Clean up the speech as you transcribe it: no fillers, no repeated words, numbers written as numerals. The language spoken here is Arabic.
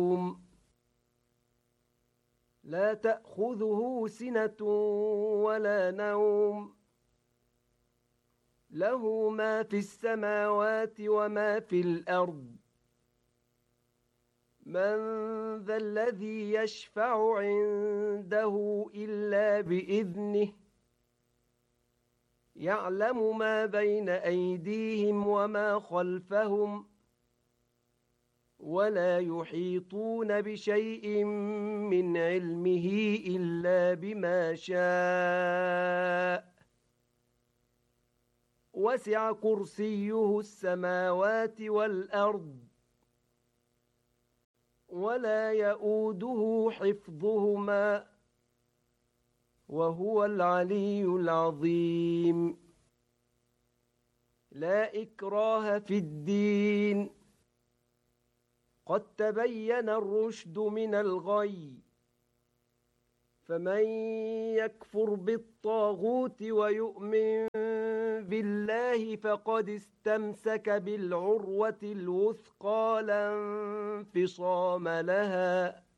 لا تأخذه سنة ولا نوم له ما في السماوات وما في الأرض من ذا الذي يشفع عنده إلا بإذنه يعلم ما بين أيديهم وما خلفهم ولا يحيطون بشيء من علمه إلا بما شاء وسع كرسيه السماوات والأرض ولا يؤوده حفظهما وهو العلي العظيم لا إكراه في الدين قد تبين الرشد من الغي فمن يكفر بالطاغوت ويؤمن بالله فقد استمسك بالعروة الوثقى لا انفصام لها